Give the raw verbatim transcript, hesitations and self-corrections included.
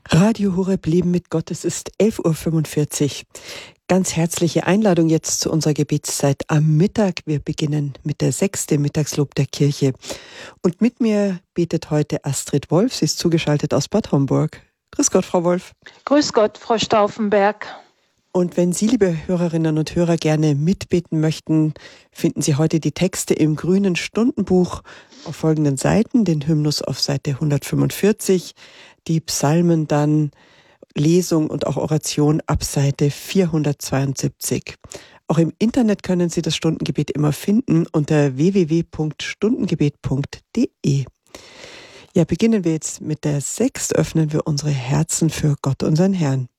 Radio Horeb Leben mit Gott, es ist elf Uhr fünfundvierzig. Ganz herzliche Einladung jetzt zu unserer Gebetszeit am Mittag. Wir beginnen mit der sechsten Mittagslob der Kirche. Und mit mir betet heute Astrid Wolf. Sie ist zugeschaltet aus Bad Homburg. Grüß Gott, Frau Wolf. Grüß Gott, Frau Stauffenberg. Und wenn Sie, liebe Hörerinnen und Hörer, gerne mitbeten möchten, finden Sie heute die Texte im grünen Stundenbuch auf folgenden Seiten. Den Hymnus auf Seite hundertfünfundvierzig, die Psalmen dann, Lesung und auch Oration ab Seite vierhundertzweiundsiebzig. Auch im Internet können Sie das Stundengebet immer finden unter w w w punkt stundengebet punkt d e. Ja, beginnen wir jetzt mit der Sechst, öffnen wir unsere Herzen für Gott, unseren Herrn.